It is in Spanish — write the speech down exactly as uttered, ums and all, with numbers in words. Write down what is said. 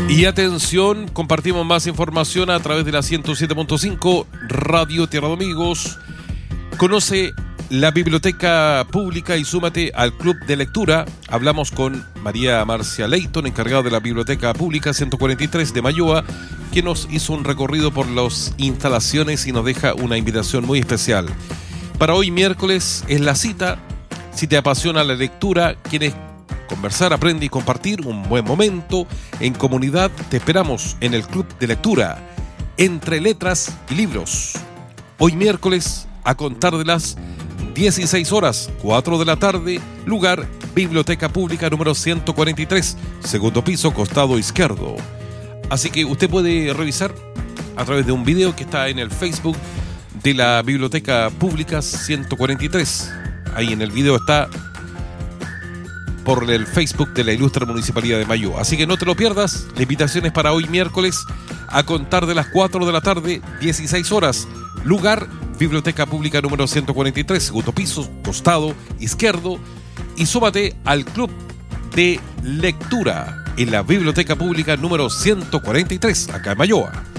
Y atención, compartimos más información a través de la ciento siete punto cinco Radio Tierra de Amigos. Conoce la biblioteca pública y súmate al club de lectura. Hablamos con María Marcia Leighton, encargada de la biblioteca pública ciento cuarenta y tres de Mayoa, que nos hizo un recorrido por las instalaciones y nos deja una invitación muy especial. Para hoy miércoles es la cita. Si te apasiona la lectura, quieres conversar, aprender y compartir un buen momento en comunidad, te esperamos en el club de lectura Entre Letras y Libros. Hoy miércoles a contar de las dieciséis horas, cuatro de la tarde, lugar Biblioteca Pública número ciento cuarenta y tres, segundo piso, costado izquierdo. Así que usted puede revisar a través de un video que está en el Facebook de la Biblioteca Pública ciento cuarenta y tres. Ahí en el video está por el Facebook de la Ilustre Municipalidad de Mayoa. Así que no te lo pierdas. La invitación es para hoy miércoles a contar de las cuatro de la tarde, dieciséis horas. Lugar Biblioteca Pública número ciento cuarenta y tres, segundo piso, costado izquierdo. Y súmate al club de lectura en la Biblioteca Pública número ciento cuarenta y tres, acá en Mayoa.